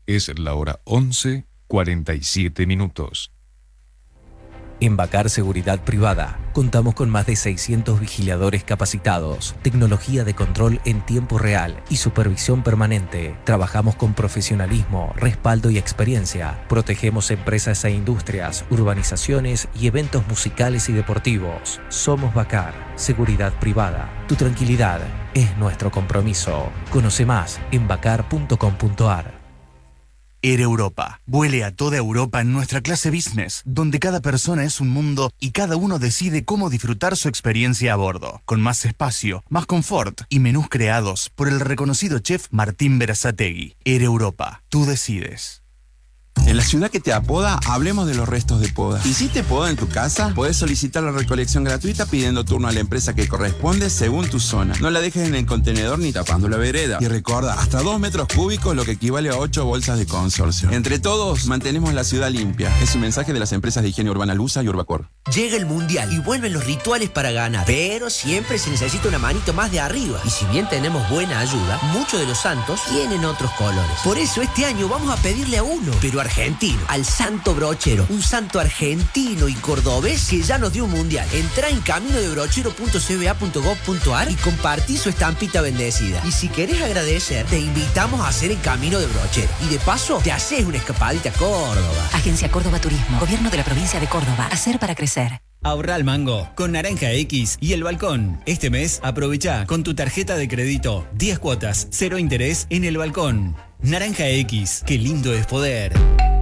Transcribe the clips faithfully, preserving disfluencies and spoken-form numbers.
Es la hora once, cuarenta y siete minutos. En Bacar Seguridad Privada, contamos con más de seiscientos vigiladores capacitados, tecnología de control en tiempo real y supervisión permanente. Trabajamos con profesionalismo, respaldo y experiencia. Protegemos empresas e industrias, urbanizaciones y eventos musicales y deportivos. Somos Bacar Seguridad Privada. Tu tranquilidad es nuestro compromiso. Conoce más en bacar punto com punto ar. Air Europa. Vuele a toda Europa en nuestra clase business, donde cada persona es un mundo y cada uno decide cómo disfrutar su experiencia a bordo, con más espacio, más confort y menús creados por el reconocido chef Martín Berazategui. Air Europa. Tú decides. En la ciudad que te apoda, hablemos de los restos de poda. ¿Hiciste poda en tu casa? Puedes solicitar la recolección gratuita pidiendo turno a la empresa que corresponde según tu zona. No la dejes en el contenedor ni tapando la vereda. Y recuerda, hasta dos metros cúbicos, lo que equivale a ocho bolsas de consorcio. Entre todos, mantenemos la ciudad limpia. Es un mensaje de las empresas de higiene urbana Lusa y Urbacor. Llega el Mundial y vuelven los rituales para ganar. Pero siempre se necesita una manito más de arriba. Y si bien tenemos buena ayuda, muchos de los santos tienen otros colores. Por eso este año vamos a pedirle a uno, pero argentino, al Santo Brochero, un santo argentino y cordobés que ya nos dio un mundial. Entrá en camino de brochero punto c b a punto gov punto ar y compartí su estampita bendecida. Y si querés agradecer, te invitamos a hacer el camino de brochero. Y de paso, te haces una escapadita a Córdoba. Agencia Córdoba Turismo, Gobierno de la Provincia de Córdoba. Hacer para crecer. Ahorra al mango con Naranja X y El Balcón. Este mes aprovecha con tu tarjeta de crédito diez cuotas, cero interés en El Balcón. Naranja X, qué lindo es poder.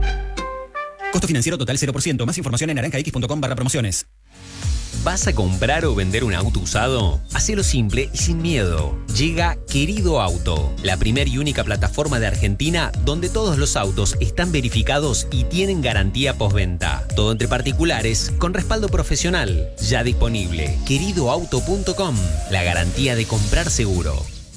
Costo financiero total cero por ciento. Más información en naranja x punto com barra promociones. ¿Vas a comprar o vender un auto usado? Hacelo simple y sin miedo. Llega Querido Auto, la primera y única plataforma de Argentina donde todos los autos están verificados y tienen garantía postventa. Todo entre particulares, con respaldo profesional. Ya disponible. querido auto punto com, la garantía de comprar seguro.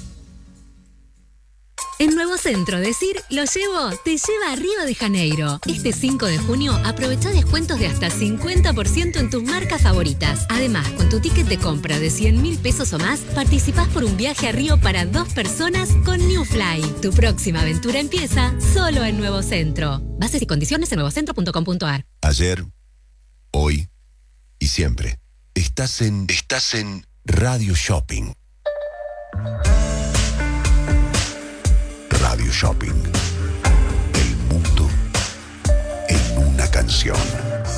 En Nuevo Centro, decir lo llevo te lleva a Río de Janeiro. Este cinco de junio aprovecha descuentos de hasta cincuenta por ciento en tus marcas favoritas. Además, con tu ticket de compra de cien mil pesos o más, participás por un viaje a Río para dos personas con New Fly. Tu próxima aventura empieza solo en Nuevo Centro. Bases y condiciones en nuevo centro punto com punto ar. Ayer, hoy y siempre. Estás en, estás en Radio Shopping. Radio Shopping. El mundo en una canción.